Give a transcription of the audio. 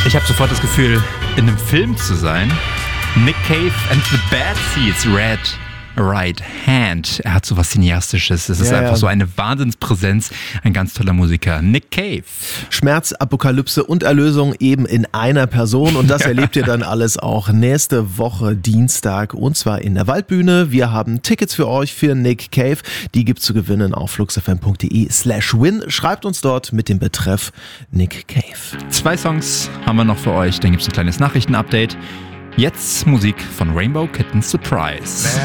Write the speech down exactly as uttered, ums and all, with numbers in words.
Ich habe sofort das Gefühl, in einem Film zu sein. Nick Cave and the Bad Seeds, Red Right Hand. Er hat so was Cineastisches. Es ist ja, einfach ja. so eine Wahnsinnspräsenz. Ein ganz toller Musiker. Nick Cave. Schmerz, Apokalypse und Erlösung eben in einer Person. Und das erlebt ihr dann alles auch nächste Woche Dienstag. Und zwar in der Waldbühne. Wir haben Tickets für euch für Nick Cave. Die gibt's zu gewinnen auf fluxfm.de slash win. Schreibt uns dort mit dem Betreff Nick Cave. Zwei Songs haben wir noch für euch. Dann gibt's ein kleines Nachrichtenupdate. Jetzt Musik von Rainbow Kitten Surprise.